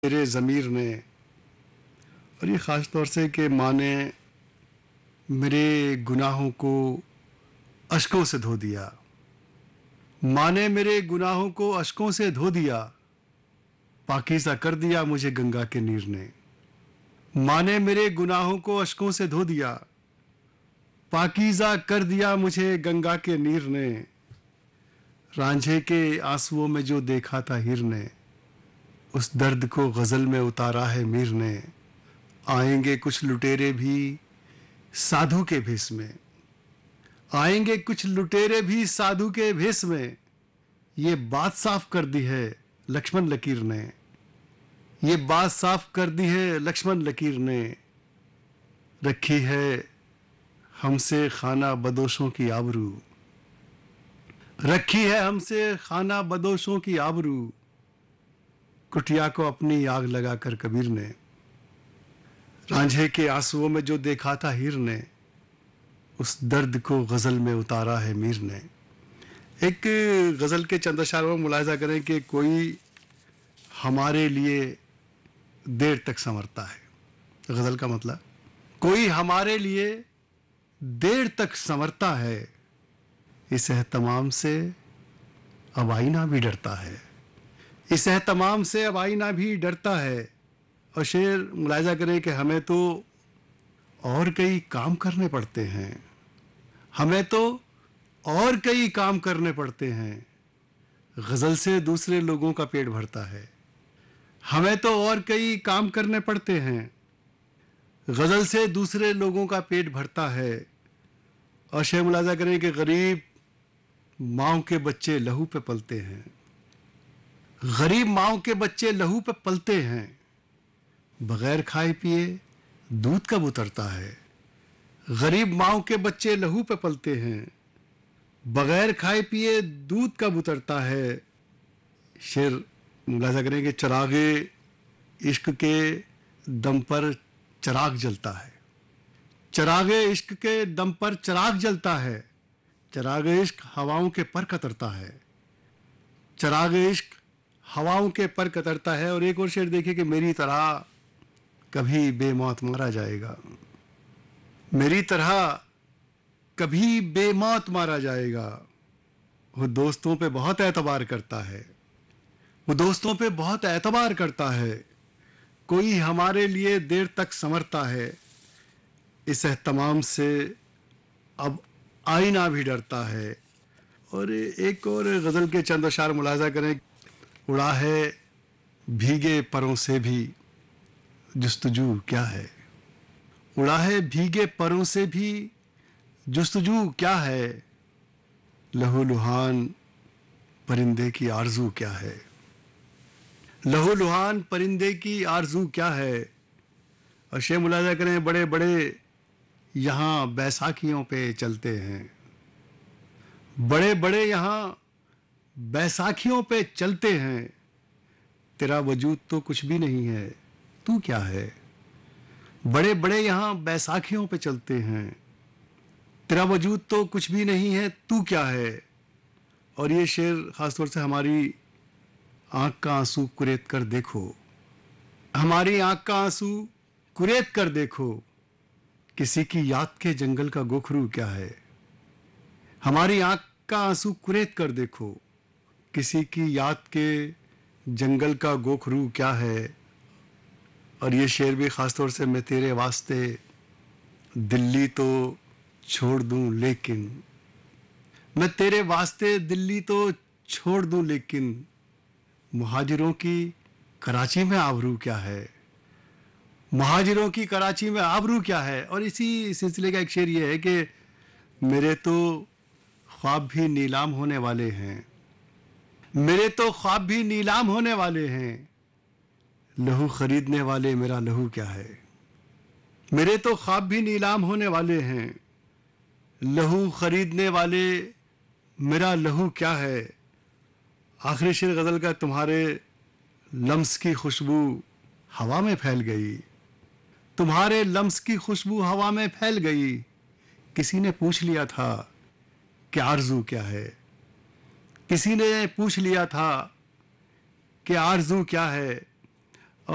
मेरे ज़मीर ने, और ये ख़ास तौर से कि माँ ने मेरे गुनाहों को अश्कों से धो दिया। माँ ने मेरे गुनाहों को अश्कों से धो दिया, पाकीज़ा कर दिया मुझे गंगा के नीर ने। माँ ने मेरे गुनाहों को अश्कों से धो दिया, पाकीज़ा कर दिया मुझे गंगा के नीर ने। रांझे के आंसुओं में जो देखा था हीर ने, उस दर्द को गज़ल में उतारा है मीर ने। आएंगे कुछ लुटेरे भी साधु के भेष में, आएंगे कुछ लुटेरे भी साधु के भेष में। ये बात साफ कर दी है लक्ष्मण लकीर ने, ये बात साफ कर दी है लक्ष्मण लकीर ने। रखी है हमसे खाना बदोशों की आबरू, रखी है हमसे खाना बदोशों की आबरू। कुटिया को अपनी आग लगाकर कबीर ने, रांझे के आंसुओं में जो देखा था हीर ने, उस दर्द को गज़ल में उतारा है मीर ने। एक गज़ल के चंद अशारों में मुलाहिज़ा करें कि कोई हमारे लिए देर तक संवरता है। गज़ल का मतलब, कोई हमारे लिए देर तक संवरता है, इस एहतमाम से अब आईना भी डरता है, इस एहतमाम से अब आईना भी डरता है। और शेर मुलाहिज़ा करें कि हमें तो और कई काम करने पड़ते हैं, हमें तो और कई काम करने पड़ते हैं। गज़ल से दूसरे लोगों का पेट भरता है, हमें तो और कई काम करने पड़ते हैं। गज़ल से दूसरे लोगों का पेट भरता है। और शेर मुलाहिज़ा करें कि गरीब माँओं के बच्चे लहू पे पलते हैं, गरीब माँओं के बच्चे लहू पे पलते हैं। बग़ैर खाए पिए दूध कब उतरता है, गरीब माँओं के बच्चे लहू पे पलते हैं। बग़ैर खाए पिए दूध कब उतरता है। शेर मुलाहिज़ा करें कि चरागे इश्क के दम पर चराग जलता है, चरागे इश्क के दम पर चराग जलता है। चरागे इश्क हवाओं के पर कतरता है, चरागे इश्क हवाओं के पर कतरता है। और एक और शेर देखिए कि मेरी तरह कभी बेमौत मारा जाएगा, मेरी तरह कभी बेमौत मारा जाएगा। वो दोस्तों पे बहुत एतबार करता है, वो दोस्तों पे बहुत एतबार करता है। कोई हमारे लिए देर तक संवरता है, इस एहतमाम से अब आईना भी डरता है। और एक और गज़ल के चंद अशार मुलाहिज़ा करें। उड़ा है भीगे परों से भी जुस्तजू क्या है, उड़ा है भीगे परों से भी जुस्तजू क्या है। लहू लुहान परिंदे की आरजू क्या है, लहू लुहान परिंदे की आरजू क्या है। और शेर मुलाहिज़ा करें, बड़े बड़े यहाँ बैसाखियों पे चलते हैं, बड़े बड़े यहाँ बैसाखियों पे चलते हैं। तेरा वजूद तो कुछ भी नहीं है, तू क्या है। बड़े बड़े यहाँ बैसाखियों पे चलते हैं, तेरा वजूद तो कुछ भी नहीं है, तू क्या है। और ये शेर ख़ासतौर से हमारी आँख का आंसू कुरेद कर देखो, हमारी आँख का आंसू कुरेद कर देखो। किसी की याद के जंगल का गोखरू क्या है, हमारी आँख का आंसू कुरेद कर देखो। किसी की याद के जंगल का गोखरू क्या है। और ये शेर भी ख़ास तौर से, मैं तेरे वास्ते दिल्ली तो छोड़ दूं लेकिन, मैं तेरे वास्ते दिल्ली तो छोड़ दूं लेकिन, मुहाजिरों की कराची में आबरू क्या है, मुहाजिरों की कराची में आबरू क्या है। और इसी सिलसिले का एक शेर ये है कि मेरे तो ख्वाब भी नीलाम होने वाले हैं, मेरे तो ख्वाब भी नीलाम होने वाले हैं। लहू खरीदने वाले मेरा लहू क्या है, मेरे तो ख्वाब भी नीलाम होने वाले हैं। लहू खरीदने वाले मेरा लहू क्या है। आखिरी शेर गज़ल का, तुम्हारे लम्स की खुशबू हवा में फैल गई, तुम्हारे लम्स की खुशबू हवा में फैल गई। किसी ने पूछ लिया था कि आरजू क्या है, किसी ने पूछ लिया था कि आरजू क्या है।